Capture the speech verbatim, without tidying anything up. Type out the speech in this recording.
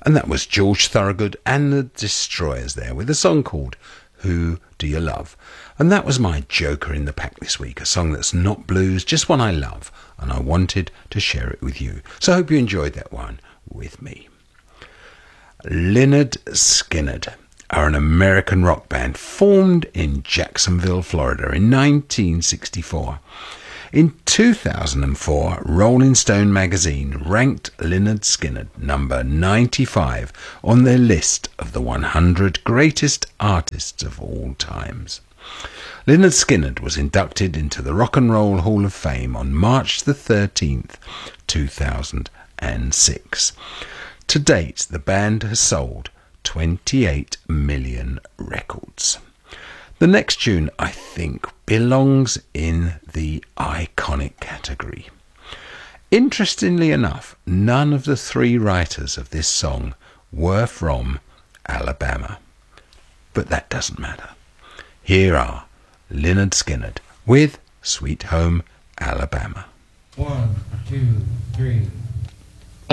And that was George Thorogood and the Destroyers there with a song called Who Do You Love? And that was my joker in the pack this week, a song that's not blues, just one I love, and I wanted to share it with you. So I hope you enjoyed that one with me. Lynyrd Skynyrd are an American rock band formed in Jacksonville, Florida in nineteen sixty-four. In two thousand four, Rolling Stone magazine ranked Lynyrd Skynyrd number ninety-five on their list of the one hundred greatest artists of all times. Lynyrd Skynyrd was inducted into the Rock and Roll Hall of Fame on March the thirteenth, two thousand six. To date, the band has sold twenty-eight million records. The next tune, I think, belongs in the iconic category. Interestingly enough, none of the three writers of this song were from Alabama. But that doesn't matter. Here are Lynyrd Skynyrd with Sweet Home Alabama. One, two, three.